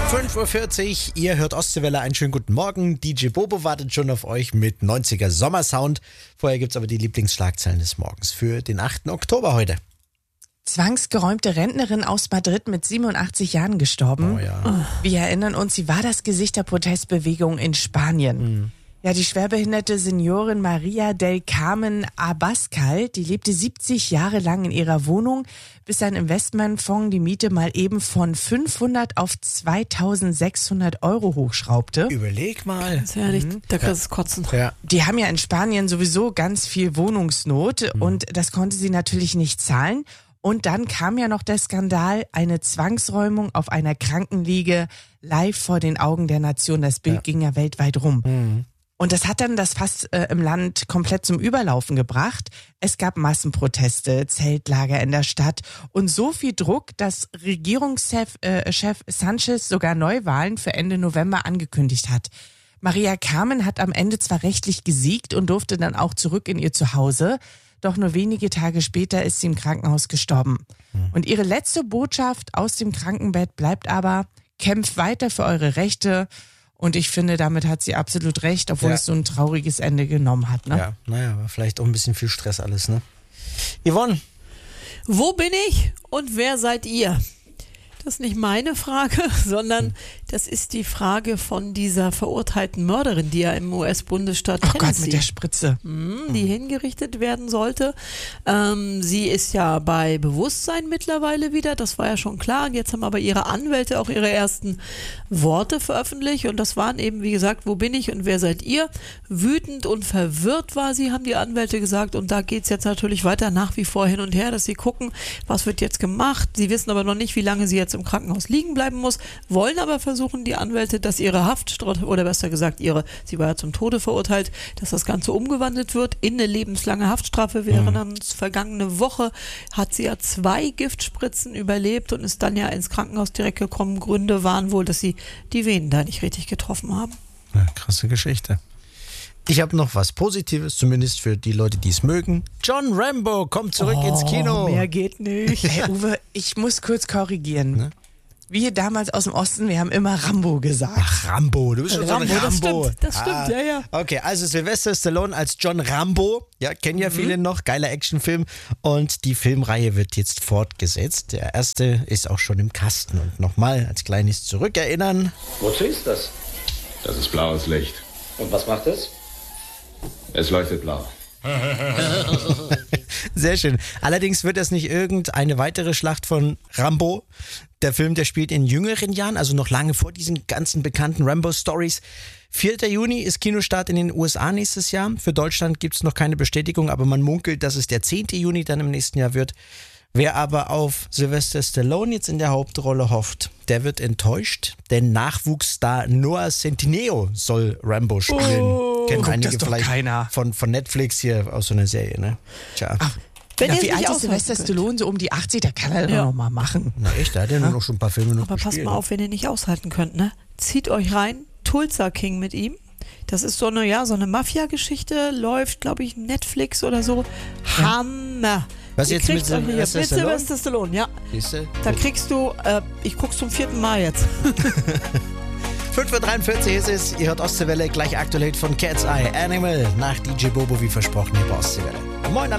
5:40 Uhr, ihr hört Ostseewelle, einen schönen guten Morgen. DJ Bobo wartet schon auf euch mit 90er Sommersound. Vorher gibt's aber die Lieblingsschlagzeilen des Morgens für den 8. Oktober heute. Zwangsgeräumte Rentnerin aus Madrid mit 87 Jahren gestorben. Oh ja. Wir erinnern uns, sie war das Gesicht der Protestbewegung in Spanien. Ja, die schwerbehinderte Seniorin Maria del Carmen Abascal, die lebte 70 Jahre lang in ihrer Wohnung, bis ein Investmentfonds die Miete mal eben von 500 auf 2.600 Euro hochschraubte. Überleg mal. Ganz ehrlich, da kannst du kotzen. Ja. Die haben ja in Spanien sowieso ganz viel Wohnungsnot und das konnte sie natürlich nicht zahlen. Und dann kam ja noch der Skandal, eine Zwangsräumung auf einer Krankenliege live vor den Augen der Nation. Das Bild ging ja weltweit rum. Und das hat dann das Fass im Land komplett zum Überlaufen gebracht. Es gab Massenproteste, Zeltlager in der Stadt und so viel Druck, dass Regierungschef Chef Sanchez sogar Neuwahlen für Ende November angekündigt hat. Maria Carmen hat am Ende zwar rechtlich gesiegt und durfte dann auch zurück in ihr Zuhause, doch nur wenige Tage später ist sie im Krankenhaus gestorben. Und ihre letzte Botschaft aus dem Krankenbett bleibt aber: Kämpft weiter für eure Rechte. Und ich finde, damit hat sie absolut recht, obwohl es so ein trauriges Ende genommen hat. Ne? Ja, naja, aber vielleicht auch ein bisschen viel Stress alles, ne? Yvonne. Wo bin ich und wer seid ihr? Das ist nicht meine Frage, sondern das ist die Frage von dieser verurteilten Mörderin, die ja im US-Bundesstaat Oh Tennessee, Gott, mit der Spritze. die hingerichtet werden sollte. Sie ist ja bei Bewusstsein mittlerweile wieder, das war ja schon klar. Und jetzt haben aber ihre Anwälte auch ihre ersten Worte veröffentlicht und das waren eben, wie gesagt, wo bin ich und wer seid ihr? Wütend und verwirrt war sie, haben die Anwälte gesagt, und da geht es jetzt natürlich weiter nach wie vor hin und her, dass sie gucken, was wird jetzt gemacht. Sie wissen aber noch nicht, wie lange sie jetzt im Krankenhaus liegen bleiben muss, wollen aber versuchen, die Anwälte, dass ihre Haftstrafe, oder besser gesagt sie war ja zum Tode verurteilt, dass das Ganze umgewandelt wird in eine lebenslange Haftstrafe. Wir erinnern uns, vergangene Woche hat sie ja 2 Giftspritzen überlebt und ist dann ja ins Krankenhaus direkt gekommen. Gründe waren wohl, dass sie die Venen da nicht richtig getroffen haben. Ja, krasse Geschichte. Ich habe noch was Positives, zumindest für die Leute, die es mögen. John Rambo kommt zurück ins Kino. Mehr geht nicht. Hey Uwe, ich muss kurz korrigieren. Ne? Wir damals aus dem Osten, wir haben immer Rambo gesagt. Ach, Rambo, du bist schon so ein Rambo. Das stimmt, ja. Okay, also Sylvester Stallone als John Rambo, ja, kennen ja viele noch, geiler Actionfilm, und die Filmreihe wird jetzt fortgesetzt. Der erste ist auch schon im Kasten, und nochmal als kleines Zurückerinnern. Wozu ist das? Das ist blaues Licht. Und was macht es? Es leuchtet blau. Sehr schön. Allerdings wird das nicht irgendeine weitere Schlacht von Rambo. Der Film, der spielt in jüngeren Jahren, also noch lange vor diesen ganzen bekannten Rambo-Stories. 4. Juni ist Kinostart in den USA nächstes Jahr. Für Deutschland gibt es noch keine Bestätigung, aber man munkelt, dass es der 10. Juni dann im nächsten Jahr wird. Wer aber auf Sylvester Stallone jetzt in der Hauptrolle hofft, der wird enttäuscht, denn Nachwuchsstar Noah Centineo soll Rambo spielen. Kennen guckt einige das doch vielleicht keiner. von Netflix hier aus so einer Serie, ne? Tja. Wenn Na, ihr es wie nicht alt ist aushalten Sylvester könnt. Stallone? So um die 80, da kann er doch noch mal machen. Na echt, da hat er nur noch schon ein paar Filme noch Aber passt gespielt. mal auf, wenn ihr nicht aushalten könnt, ne? Zieht euch rein, Tulsa King mit ihm. Das ist so eine Mafia-Geschichte, läuft, glaube ich, Netflix oder so. Hammer. Was Ihr jetzt mit kriegt's auch hier. Sylvester Stallone? Sylvester Stallone, ja. Siehste? Da kriegst du, ich guck's zum 4. Mal jetzt. 5:43 Uhr ist es, ihr hört Ostseewelle, gleich aktuell von Cat's Eye, Animal, nach DJ Bobo wie versprochen hier bei Ostseewelle. Moin